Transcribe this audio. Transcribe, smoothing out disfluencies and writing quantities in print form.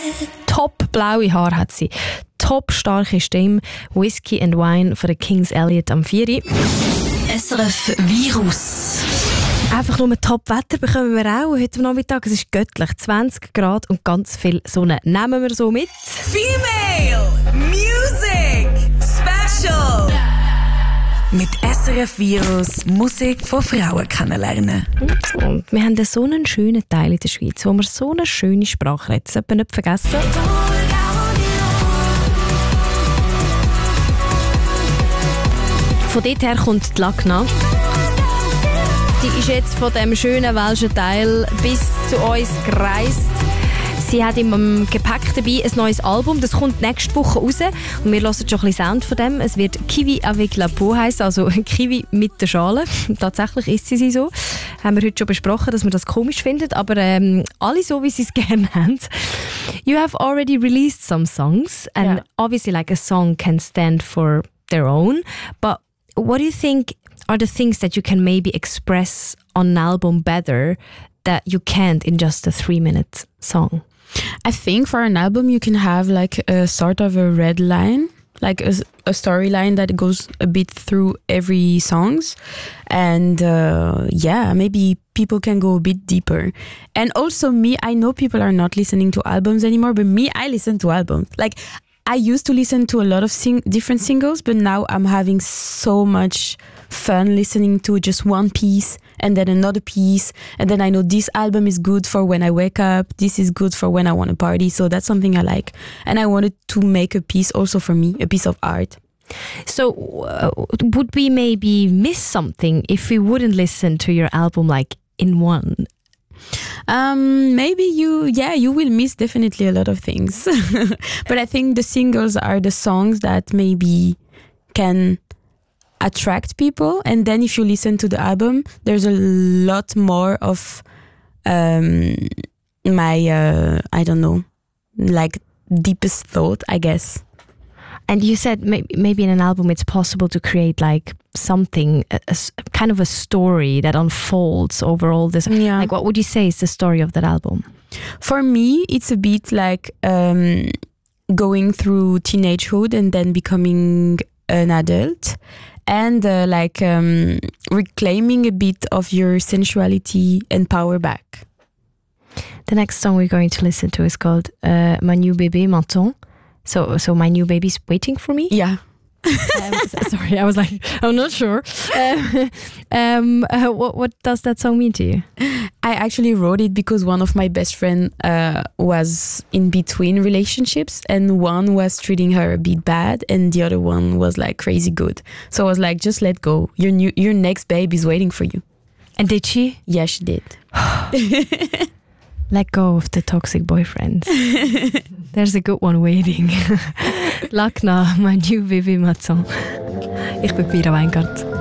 Top blaue Haare hat sie. Top starke Stimme. Whiskey and Wine von der Kings Elliot am 4. SRF Virus. Einfach nur Top-Wetter bekommen wir auch heute Nachmittag. Es ist göttlich. 20 Grad und ganz viel Sonne. Nehmen wir so mit. Female Music Special. Mit SRF Virus Musik von Frauen kennenlernen. Und wir haben so einen schönen Teil in der Schweiz, wo wir so eine schöne Sprache reden. Das sollte man nicht vergessen. Von dort her kommt die Lagna. Die ist jetzt von dem schönen welschen Teil bis zu uns gereist. Sie hat im Gepäck dabei ein neues Album, das kommt nächste Woche raus und wir hören schon ein bisschen Sound von dem. Es wird Kiwi avec la peau heissen, also Kiwi mit der Schale. Tatsächlich ist sie so. Haben wir heute schon besprochen, dass wir das komisch finden, aber alle so, wie sie es gerne haben. You have already released some songs and obviously like a song can stand for their own, but what do you think are the things that you can maybe express on an album better that you can't in just a 3-minute song? I think for an album you can have like a sort of a red line, like a storyline that goes a bit through every songs, and maybe people can go a bit deeper. And also me, I know people are not listening to albums anymore, but me, I listen to albums. Like I used to listen to a lot of different singles, but now I'm having so much fun listening to just one piece and then another piece, and then I know this album is good for when I wake up, this is good for when I want to party, so that's something I like. And I wanted to make a piece also for me, a piece of art. So would we maybe miss something if we wouldn't listen to your album like in one? Maybe you will miss definitely a lot of things. But I think the singles are the songs that maybe can attract people, and then if you listen to the album there's a lot more of my I don't know, like deepest thought, I guess. And you said maybe in an album it's possible to create like something, a kind of a story that unfolds over all this. Yeah. Like what would you say is the story of that album? For me it's a bit like going through teenagehood and then becoming an adult, and reclaiming a bit of your sensuality and power back. The next song we're going to listen to is called Ma New Bébé M'attend. So my new baby's waiting for me? Yeah. Sorry, I was like, I'm not sure. What does that song mean to you? I actually wrote it because one of my best friends was in between relationships, and one was treating her a bit bad and the other one was like crazy good. So I was like, just let go. Your next babe is waiting for you. And did she? Yeah, she did. Let go of the toxic boyfriends. There's a good one waiting. Lagna, Ma New Bébé M'attend. Ich bin Pira Weingart.